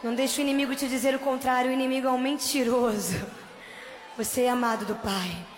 Não deixe o inimigo te dizer o contrário. O inimigo é um mentiroso. Você é amado do Pai.